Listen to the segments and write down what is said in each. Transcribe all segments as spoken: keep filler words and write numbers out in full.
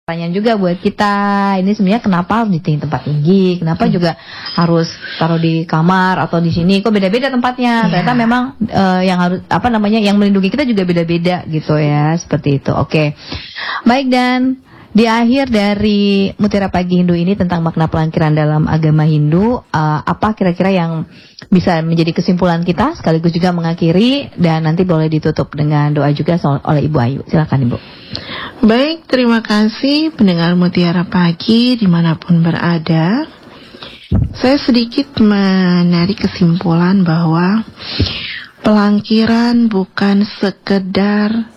Pertanyaan juga buat kita, ini sebenarnya kenapa harus di tempat tinggi, kenapa hmm. juga harus taruh di kamar atau di sini, kok beda-beda tempatnya. Yeah. Ternyata memang uh, yang harus apa namanya yang melindungi kita juga beda-beda gitu ya, seperti itu. Oke, okay. Baik, dan di akhir dari Mutiara Pagi Hindu ini tentang makna pelangkiran dalam agama Hindu, uh, apa kira-kira yang bisa menjadi kesimpulan kita sekaligus juga mengakhiri, dan nanti boleh ditutup dengan doa juga oleh Ibu Ayu. Silakan Ibu. Baik, terima kasih pendengar Mutiara Pagi dimanapun berada. Saya sedikit menarik kesimpulan bahwa pelangkiran bukan sekedar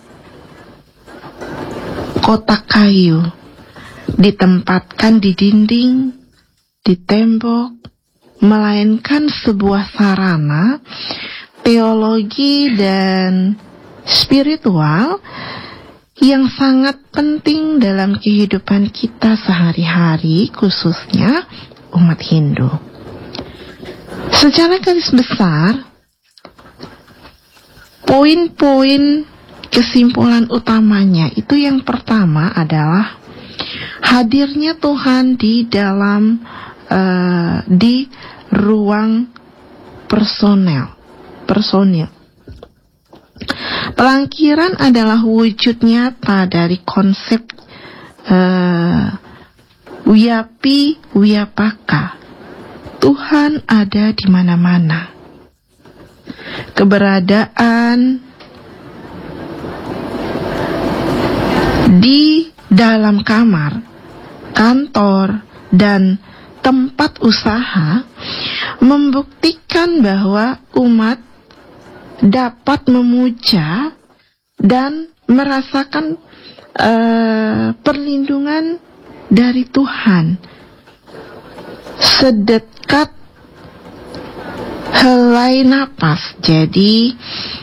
kotak kayu ditempatkan di dinding, di tembok, melainkan sebuah sarana teologi dan spiritual yang sangat penting dalam kehidupan kita sehari-hari, khususnya umat Hindu. Secara garis besar, poin-poin kesimpulan utamanya itu yang pertama adalah hadirnya Tuhan di dalam uh, di ruang personel personil. Pelangkiran adalah wujud nyata dari konsep uh, Wiyapi Wiyapaka. Tuhan ada di mana-mana. Keberadaan di dalam kamar, kantor, dan tempat usaha membuktikan bahwa umat dapat memuja dan merasakan uh, perlindungan dari Tuhan sedekat helai napas. Jadi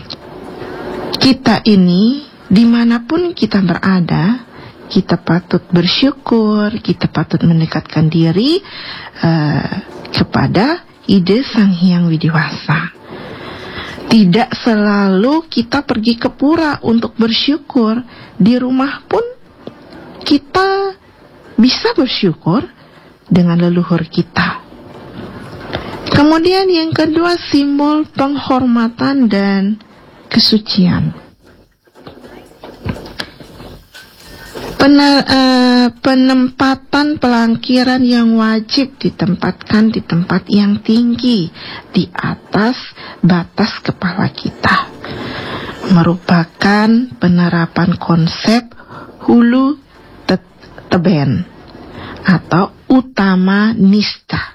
kita ini dimanapun kita berada, kita patut bersyukur, kita patut mendekatkan diri uh, kepada ide Sang Hyang Widiwasa. Tidak selalu kita pergi ke pura untuk bersyukur. Di rumah pun kita bisa bersyukur dengan leluhur kita. Kemudian yang kedua, simbol penghormatan dan kesucian. Pener, uh, penempatan pelangkiran yang wajib ditempatkan di tempat yang tinggi di atas batas kepala kita merupakan penerapan konsep hulu teben atau utama nista.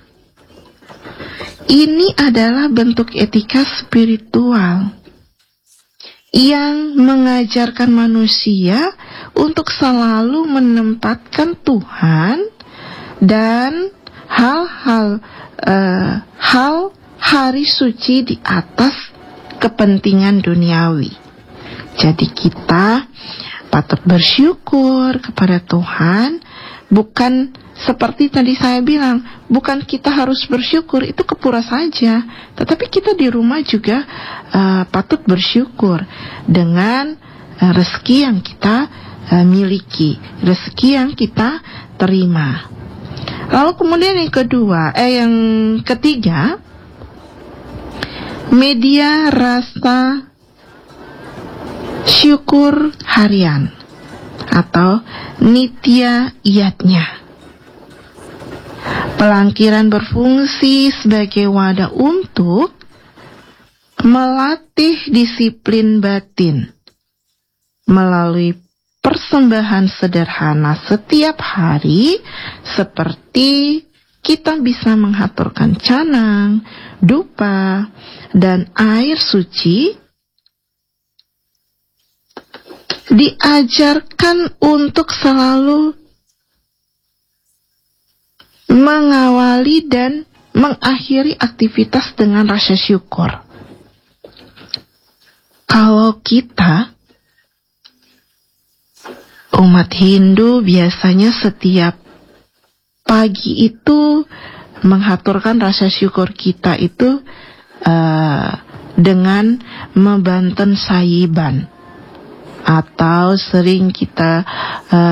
Ini adalah bentuk etika spiritual yang mengajarkan manusia untuk selalu menempatkan Tuhan dan hal-hal uh, hal hari suci di atas kepentingan duniawi. Jadi kita patut bersyukur kepada Tuhan, bukan seperti tadi saya bilang, bukan kita harus bersyukur itu ke pura saja, tetapi kita di rumah juga uh, patut bersyukur dengan uh, rezeki yang kita uh, miliki, rezeki yang kita terima. Lalu kemudian yang kedua, eh yang ketiga, media rasa syukur harian atau nitya yatnya. Pelangkiran berfungsi sebagai wadah untuk melatih disiplin batin melalui persembahan sederhana setiap hari, seperti kita bisa menghaturkan canang, dupa, dan air suci. Diajarkan untuk selalu mengawali dan mengakhiri aktivitas dengan rasa syukur. Kalau kita umat Hindu biasanya setiap pagi itu menghaturkan rasa syukur kita itu uh, dengan membanten sayiban, atau sering kita uh,